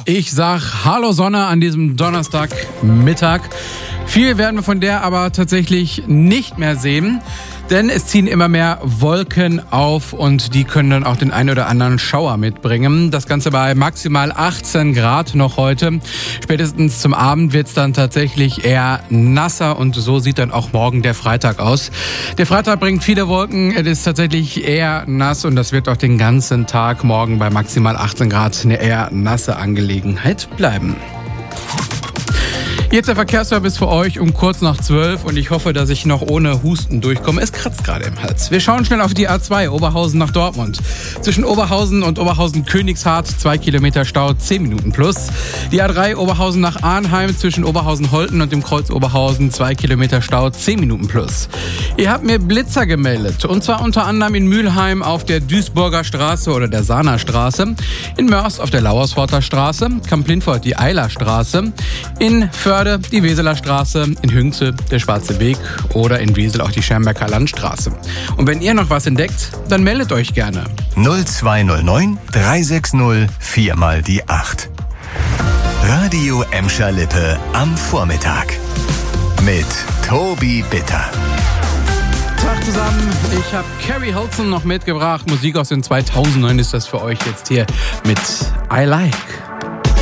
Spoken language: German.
Ich sag Hallo Sonne an diesem Donnerstagmittag. Viel werden wir von der aber tatsächlich nicht mehr sehen, denn es ziehen immer mehr Wolken auf und die können dann auch den einen oder anderen Schauer mitbringen. Das Ganze bei maximal 18 Grad noch heute. Spätestens zum Abend wird es dann tatsächlich eher nasser und so sieht dann auch morgen der Freitag aus. Der Freitag bringt viele Wolken, es ist tatsächlich eher nass und das wird auch den ganzen Tag morgen bei maximal 18 Grad eine eher nasse Angelegenheit bleiben. Jetzt der Verkehrsservice für euch um kurz nach 12 und ich hoffe, dass ich noch ohne Husten durchkomme. Es kratzt gerade im Hals. Wir schauen schnell auf die A2, Oberhausen nach Dortmund. Zwischen Oberhausen und Oberhausen-Königshardt 2 Kilometer Stau, 10 Minuten plus. Die A3 Oberhausen nach Arnheim zwischen Oberhausen-Holten und dem Kreuz Oberhausen 2 Kilometer Stau, 10 Minuten plus. Ihr habt mir Blitzer gemeldet und zwar unter anderem in Mülheim auf der Duisburger Straße oder der Sahner Straße, in Mörs auf der Lauersforter Straße, Kamp-Lintfort die Eiler Straße, in Förde die Weseler Straße, in Hünxe der Schwarze Weg oder in Wiesel auch die Schermbecker Landstraße. Und wenn ihr noch was entdeckt, dann meldet euch gerne. 0209 360 4 mal die 8. Radio Emscher Lippe am Vormittag. Mit Tobi Bitter. Tag zusammen, ich habe Carrie Hilton noch mitgebracht. Musik aus den 2000ern ist das für euch jetzt hier mit I Like.